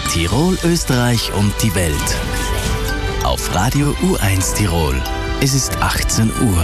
Tirol, Österreich und die Welt. Auf Radio U1 Tirol. Es ist 18 Uhr.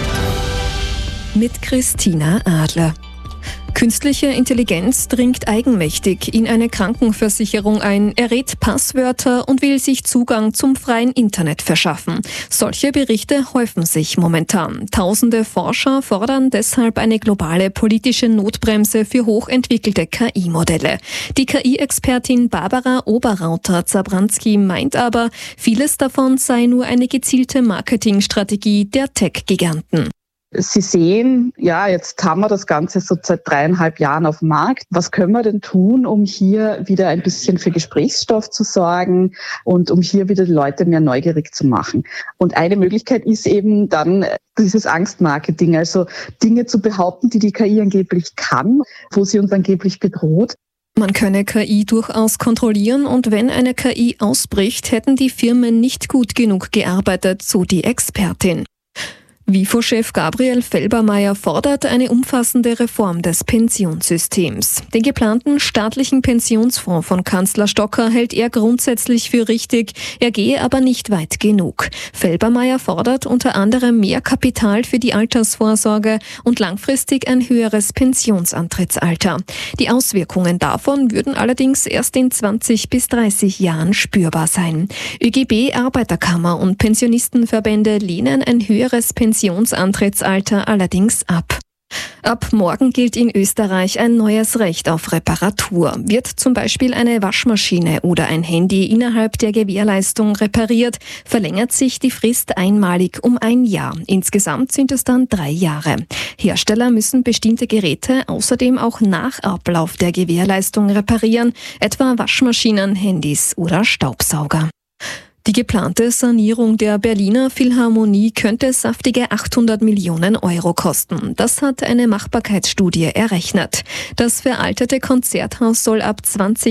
Mit Christina Adler. Künstliche Intelligenz dringt eigenmächtig in eine Krankenversicherung ein, errät Passwörter und will sich Zugang zum freien Internet verschaffen. Solche Berichte häufen sich momentan. Tausende Forscher fordern deshalb eine globale politische Notbremse für hochentwickelte KI-Modelle. Die KI-Expertin Barbara Oberrauter-Zabranski meint aber, vieles davon sei nur eine gezielte Marketingstrategie der Tech-Giganten. Sie sehen, ja, jetzt haben wir das Ganze so seit 3,5 Jahren auf dem Markt. Was können wir denn tun, um hier wieder ein bisschen für Gesprächsstoff zu sorgen und um hier wieder die Leute mehr neugierig zu machen? Und eine Möglichkeit ist eben dann dieses Angstmarketing, also Dinge zu behaupten, die die KI angeblich kann, wo sie uns angeblich bedroht. Man könne KI durchaus kontrollieren und wenn eine KI ausbricht, hätten die Firmen nicht gut genug gearbeitet, so die Expertin. WIFO-Chef Gabriel Felbermayr fordert eine umfassende Reform des Pensionssystems. Den geplanten staatlichen Pensionsfonds von Kanzler Stocker hält er grundsätzlich für richtig, er gehe aber nicht weit genug. Felbermayr fordert unter anderem mehr Kapital für die Altersvorsorge und langfristig ein höheres Pensionsantrittsalter. Die Auswirkungen davon würden allerdings erst in 20 bis 30 Jahren spürbar sein. ÖGB, Arbeiterkammer und Pensionistenverbände lehnen ein höheres Pensionsantrittsalter allerdings ab. Ab morgen gilt in Österreich ein neues Recht auf Reparatur. Wird zum Beispiel eine Waschmaschine oder ein Handy innerhalb der Gewährleistung repariert, verlängert sich die Frist einmalig um 1 Jahr. Insgesamt sind es dann 3 Jahre. Hersteller müssen bestimmte Geräte außerdem auch nach Ablauf der Gewährleistung reparieren, etwa Waschmaschinen, Handys oder Staubsauger. Die geplante Sanierung der Berliner Philharmonie könnte saftige 800 Millionen Euro kosten. Das hat eine Machbarkeitsstudie errechnet. Das veraltete Konzerthaus soll ab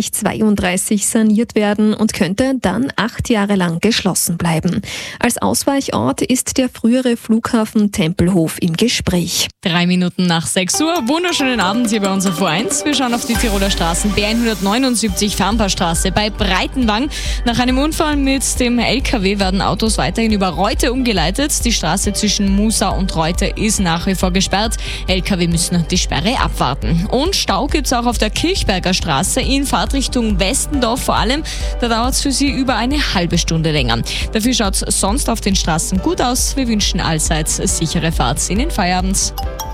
2032 saniert werden und könnte dann 8 Jahre lang geschlossen bleiben. Als Ausweichort ist der frühere Flughafen Tempelhof im Gespräch. 3 Minuten nach 6 Uhr. Wunderschönen Abend hier bei uns auf U1. Wir schauen auf die Tiroler Straßen. B179 Farnbahnstraße bei Breitenwang. Nach einem Unfall mit dem LKW werden Autos weiterhin über Reute umgeleitet. Die Straße zwischen Musa und Reute ist nach wie vor gesperrt. LKW müssen die Sperre abwarten. Und Stau gibt's auch auf der Kirchberger Straße in Fahrtrichtung Westendorf vor allem. Da dauert es für Sie über eine halbe Stunde länger. Dafür schaut es sonst auf den Straßen gut aus. Wir wünschen allseits sichere Fahrt in den Feierabend.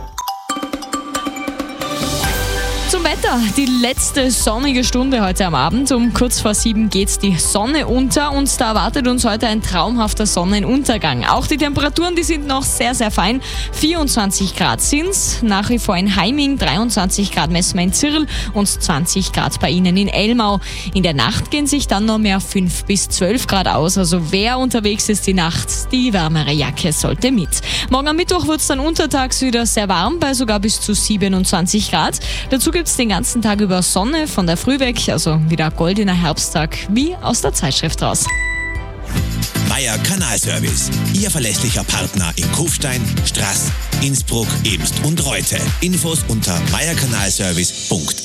Zum Wetter, die letzte sonnige Stunde heute am Abend. Um kurz vor 7 geht die Sonne unter und da erwartet uns heute ein traumhafter Sonnenuntergang. Auch die Temperaturen, die sind noch sehr, sehr fein. 24 Grad sind's, nach wie vor in Heiming, 23 Grad messen wir in Zirl und 20 Grad bei Ihnen in Elmau. In der Nacht gehen sich dann noch mehr 5 bis 12 Grad aus, also wer unterwegs ist die Nacht, die wärmere Jacke sollte mit. Morgen am Mittwoch wird es dann untertags wieder sehr warm, bei sogar bis zu 27 Grad. Dazu gibt es den ganzen Tag über Sonne von der Früh weg, also wieder goldener Herbsttag wie aus der Zeitschrift raus. Meier Kanalservice, Ihr verlässlicher Partner in Kufstein, Straß, Innsbruck, Ebst und Reute. Infos unter meierkanalservice.at.